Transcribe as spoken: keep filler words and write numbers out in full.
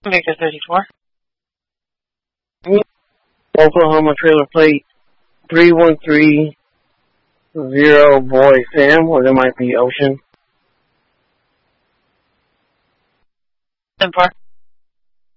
Victor thirty-four. Oklahoma trailer plate three one three zero boy Sam, or there might be Ocean. ten four.